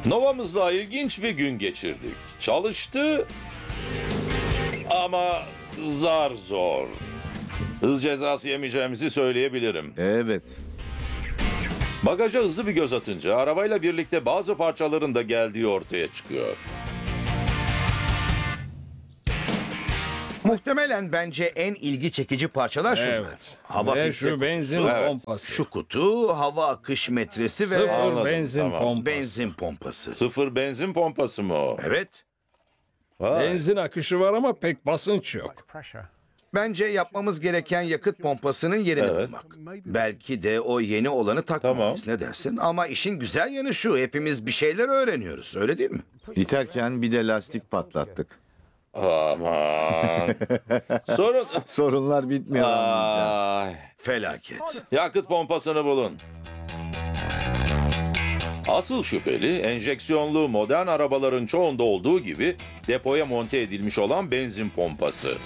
Nova'mızla ilginç bir gün geçirdik. Çalıştı ama zar zor. Hız cezası yemeyeceğimizi söyleyebilirim. Evet. Bagaja hızlı bir göz atınca arabayla birlikte bazı parçaların da geldiği ortaya çıkıyor. Muhtemelen bence en ilgi çekici parçalar şunlar. Evet. Hava Ve filtre şu benzin Evet. pompası. Şu kutu, hava akış metresi ve Sıfır Anladım, benzin tamam. pompası. benzin pompası. Sıfır benzin pompası mı o? Evet. Vay. Benzin akışı var ama pek basınç yok. Bence yapmamız gereken yakıt pompasının yerini Evet. bulmak. Belki de o yeni olanı takmalıyız. Ne dersin? Ama işin güzel yanı şu. Hepimiz bir şeyler öğreniyoruz. Öyle değil mi? İterken bir de lastik patlattık. Aman. Sorun... Sorunlar bitmiyor anlayacağım. Ay. Felaket. Yakıt pompasını bulun. Asıl şüpheli enjeksiyonlu modern arabaların çoğunda olduğu gibi depoya monte edilmiş olan benzin pompası.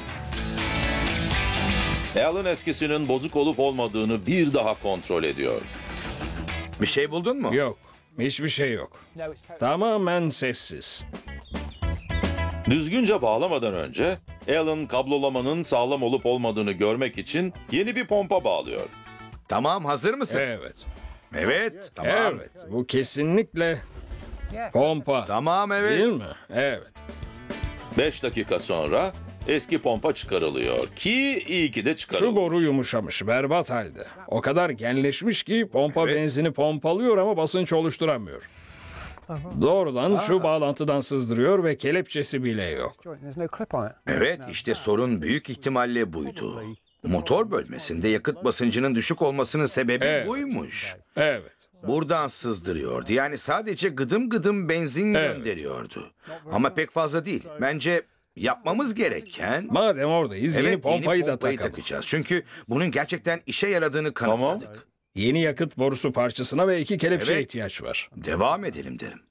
Alan eskisinin bozuk olup olmadığını bir daha kontrol ediyor. Bir şey buldun mu? Yok. Hiçbir şey yok. Tamamen sessiz. Düzgünce bağlamadan önce Alan kablolamanın sağlam olup olmadığını görmek için yeni bir pompa bağlıyor. Tamam, hazır mısın? Evet. Evet. Tamam. Evet. Bu kesinlikle pompa. Tamam, evet. Değil mi? Evet. 5 dakika sonra eski pompa çıkarılıyor ki iyi ki de Şu çıkarılıyor. boru yumuşamış, berbat halde. O kadar genleşmiş ki pompa Evet. benzini pompalıyor ama basınç oluşturamıyor. Doğrudan şu bağlantıdan sızdırıyor ve kelepçesi bile yok. Evet, işte sorun büyük ihtimalle buydu. Motor bölmesinde yakıt basıncının düşük olmasının sebebi Evet. buymuş. Evet. Buradan sızdırıyordu. Yani sadece gıdım gıdım benzin Evet. gönderiyordu. Ama pek fazla değil. Bence yapmamız gereken... Madem oradayız Evet, yeni pompayı da pompayı takalım. takacağız. Çünkü bunun gerçekten işe yaradığını kanıtladık. Tamam. Yeni yakıt borusu parçasına ve 2 kelepçeye Evet. ihtiyaç var. Devam edelim derim.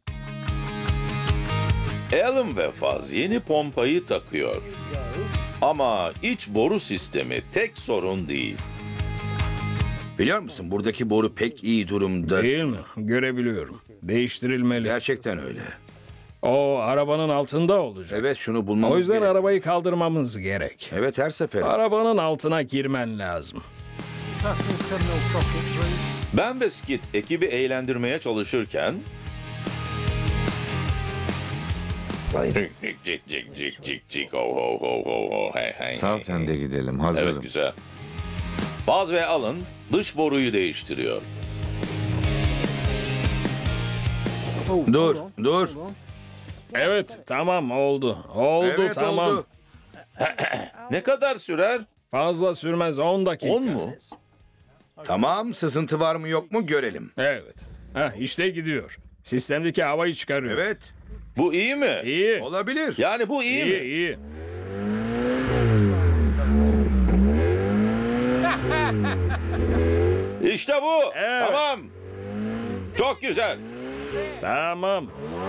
Alan ve Faz yeni pompayı takıyor. Ama iç boru sistemi tek sorun değil. Biliyor musun, buradaki boru pek iyi durumda. Değil mi? Görebiliyorum. Değiştirilmeli. Gerçekten öyle. O arabanın altında olacak. Evet, şunu bulmamız O yüzden gerek. arabayı kaldırmamız gerek. Evet, her sefer. Arabanın altına girmen lazım. Ben ve Skid ekibi eğlendirmeye çalışırken... Cik cik cik cik cik cik ho ho ho ho ho hey hey. Southend'e gidelim. Hazırım. Evet, güzel. Baz ve Alan dış boruyu değiştiriyor. Dur. Evet, tamam oldu. Oldu, Evet, tamam. oldu. Ne kadar sürer? Fazla sürmez 10 dakika. 10 mu? Tamam, sızıntı var mı yok mu görelim. Evet. Heh, işte gidiyor. Sistemdeki havayı çıkarıyor. Evet, Bu iyi mi? İyi. olabilir. Yani bu iyi, İyi, mi? iyi. İşte bu. Evet. Tamam. Çok güzel. Tamam.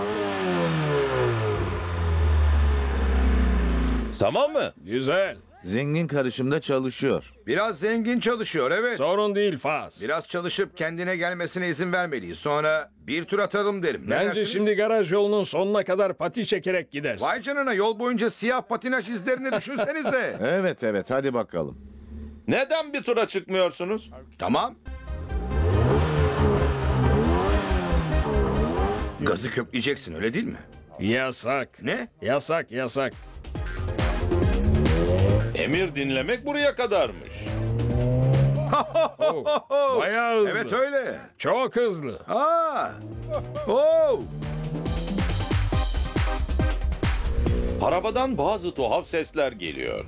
Tamam mı? Güzel. Zengin karışımda çalışıyor. Biraz zengin çalışıyor, evet. Sorun değil Faz. Biraz çalışıp kendine gelmesine izin vermeliyiz. Sonra bir tur atalım derim. Ne Bence dersiniz? şimdi garaj yolunun sonuna kadar pati çekerek gidersin. Vay canına, yol boyunca siyah patinaj izlerini düşünsenize. Evet hadi bakalım. Neden bir tura çıkmıyorsunuz? Tamam. Gazı kökleyeceksin, öyle değil mi? Yasak. Ne? Yasak, yasak. Emir dinlemek buraya kadarmış. Oh, bayağı hızlı. Evet, öyle. Çok hızlı. Aa! Oh! Arabadan bazı tuhaf sesler geliyor.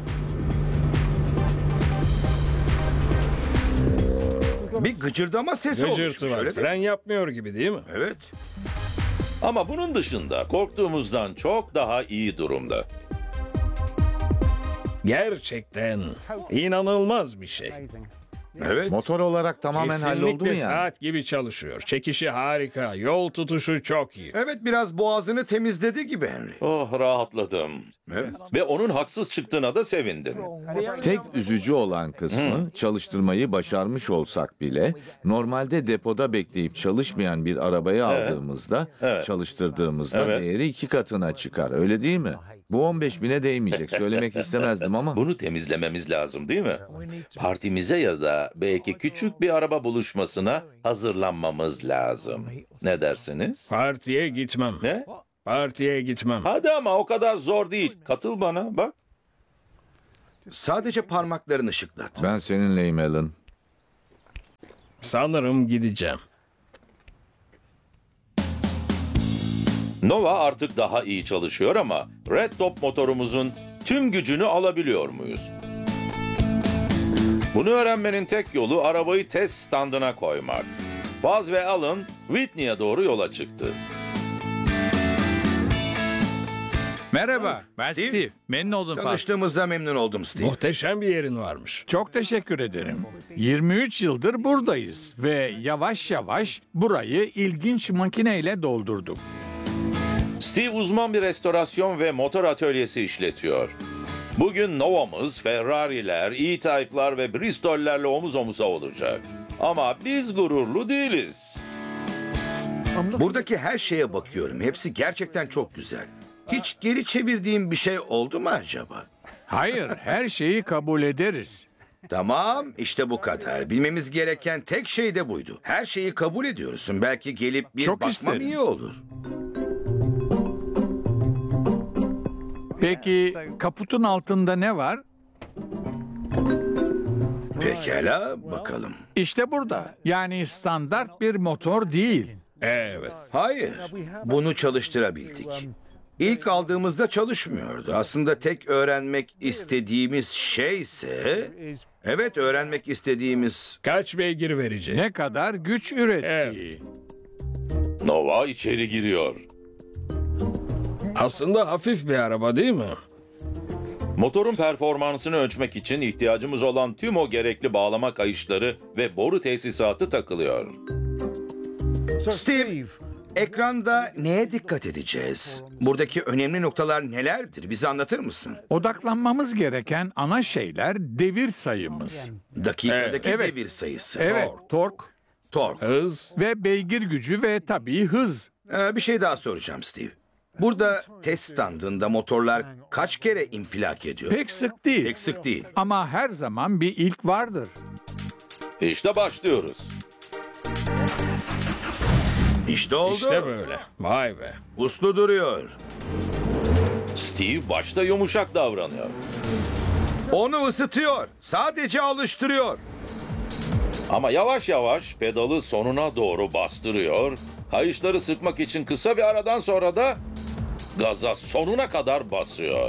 Bir gıcırdama sesi Gıcırtı oluşmuş, var. öyle değil mi? Fren yapmıyor gibi değil mi? Evet. Ama bunun dışında korktuğumuzdan çok daha iyi durumda. Gerçekten inanılmaz bir şey. Evet. Motor olarak tamamen halloldu mu Kesinlikle yani? saat gibi çalışıyor. Çekişi harika. Yol tutuşu çok iyi. Evet, biraz boğazını temizledi gibi Henry. Oh, rahatladım. Evet. Ve onun haksız çıktığına da sevindim. Tek üzücü olan kısmı çalıştırmayı başarmış olsak bile normalde depoda bekleyip çalışmayan bir arabayı aldığımızda Evet. çalıştırdığımızda Evet. değeri 2 katına çıkar, öyle değil mi? Bu 15.000'e değmeyecek, söylemek istemezdim ama Bunu temizlememiz lazım, değil mi? Partimize ya da belki küçük bir araba buluşmasına hazırlanmamız lazım. Ne dersiniz? Partiye gitmem. Ne? Partiye gitmem. Hadi ama o kadar zor değil. Katıl bana, bak. Sadece parmaklarını şıklat. ben seninleyim Alan. Sanırım gideceğim. Nova artık daha iyi çalışıyor ama Red Top motorumuzun tüm gücünü alabiliyor muyuz? Bunu öğrenmenin tek yolu arabayı test standına koymak. Buzz ve Alan Whitney'e doğru yola çıktı. Merhaba, ben Steve. Steve. Memnun oldum Fazıl. Tanıştığımızda memnun oldum Steve. Muhteşem bir yerin varmış. Çok teşekkür ederim. 23 yıldır buradayız ve yavaş yavaş burayı ilginç makineyle doldurduk. Steve uzman bir restorasyon ve motor atölyesi işletiyor. Bugün Nova'mız Ferrari'ler, E-Type'lar ve Bristol'lerle omuz omuza olacak. Ama biz gururlu değiliz. Buradaki her şeye bakıyorum. Hepsi gerçekten çok güzel. Hiç geri çevirdiğim bir şey oldu mu acaba? Hayır, her şeyi kabul ederiz. Tamam, işte bu kadar. Bilmemiz gereken tek şey de buydu. Her şeyi kabul ediyorsun. Belki gelip bir Çok bakmam isterim. iyi olur. Peki kaputun altında ne var? Pekala, bakalım. İşte burada. Yani standart bir motor değil. Evet. Hayır, bunu çalıştırabildik. İlk aldığımızda çalışmıyordu. Aslında tek öğrenmek istediğimiz şey ise... Evet, öğrenmek istediğimiz... Kaç beygir verecek? Ne kadar güç ürettiği. Nova içeri giriyor. Aslında hafif bir araba değil mi? Motorun performansını ölçmek için ihtiyacımız olan tüm o gerekli bağlama kayışları ve boru tesisatı takılıyor. Steve, ekranda neye dikkat edeceğiz? Buradaki önemli noktalar nelerdir? Bize anlatır mısın? Odaklanmamız gereken ana şeyler devir sayımız. Dakikadaki Evet. devir sayısı. Evet, tork Tork. Hız. ve beygir gücü ve tabii hız. Bir şey daha soracağım Steve. Burada test standında motorlar kaç kere infilak ediyor? Pek sık değil. Pek sık değil. Ama her zaman bir ilk vardır. İşte başlıyoruz. İşte oldu. İşte böyle. Vay be. Uslu duruyor. Steve başta yumuşak davranıyor. Onu ısıtıyor. Sadece alıştırıyor. Ama yavaş yavaş pedalı sonuna doğru bastırıyor. Kayışları sıkmak için kısa bir aradan sonra da gaza sonuna kadar basıyor.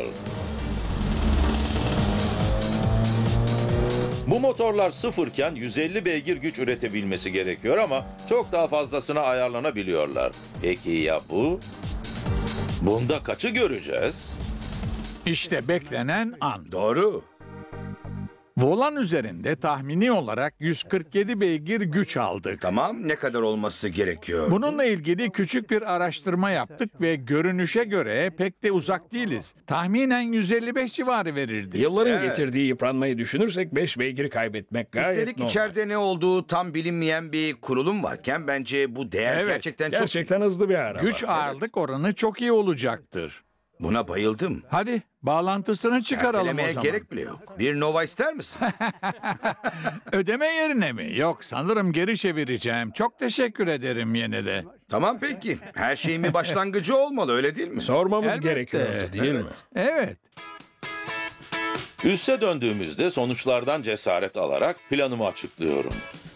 Bu motorlar sıfırken 150 beygir güç üretebilmesi gerekiyor ama çok daha fazlasına ayarlanabiliyorlar. Peki ya bu? Bunda kaçı göreceğiz? İşte beklenen an. Doğru. Volan üzerinde tahmini olarak 147 beygir güç aldık. Tamam, ne kadar olması gerekiyor? Bununla ilgili küçük bir araştırma yaptık ve görünüşe göre pek de uzak değiliz. Tahminen 155 civarı verirdi. Yılların Evet. getirdiği yıpranmayı düşünürsek 5 beygir kaybetmek gayet Üstelik normal. içeride ne olduğu tam bilinmeyen bir kurulum varken bence bu değer Evet, gerçekten hızlı bir araba. Güç ağırlık oranı çok iyi olacaktır. Buna bayıldım. Hadi bağlantısını çıkaralım Ertelemeye o zaman. gerek bile yok. Bir Nova ister misin? Ödeme yerine mi? Yok, sanırım geri çevireceğim. Çok teşekkür ederim yine de. Tamam peki. Her şeyin bir başlangıcı olmalı, öyle değil mi? Sormamız Elbette. gerekiyordu değil mi? Evet. Üste döndüğümüzde sonuçlardan cesaret alarak planımı açıklıyorum.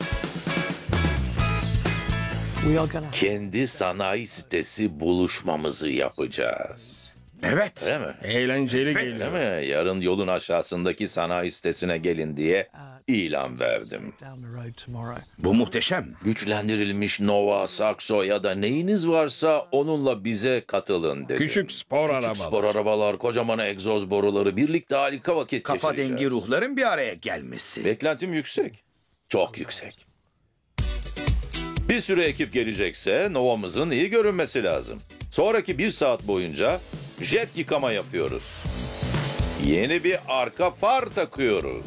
Kendi sanayi sitesi buluşmamızı yapacağız. Evet. Değil mi? Eğlenceli Evet, geliyor. Değil mi? Yarın yolun aşağısındaki sanayi sitesine gelin diye ilan verdim. Bu muhteşem. Güçlendirilmiş Nova, Saxo ya da neyiniz varsa onunla bize katılın dedim. Küçük spor Küçük arabalar. spor arabalar, kocaman egzoz boruları birlikte harika vakit Kafa geçireceğiz. dengi ruhların bir araya gelmesi. Beklentim yüksek. çok yüksek. Bir sürü ekip gelecekse Nova'mızın iyi görünmesi lazım. Sonraki 1 saat boyunca jet yıkama yapıyoruz. Yeni bir arka far takıyoruz.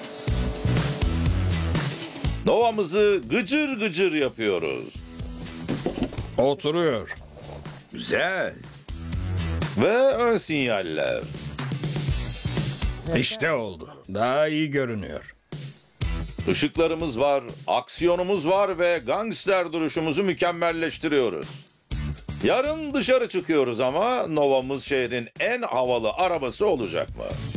Nova'mızı gıcır gıcır yapıyoruz. Oturuyor. Güzel. Ve ön sinyaller. İşte oldu. Daha iyi görünüyor. Işıklarımız var, aksiyonumuz var ve gangster duruşumuzu mükemmelleştiriyoruz. Yarın dışarı çıkıyoruz ama Nova'mız şehrin en havalı arabası olacak mı?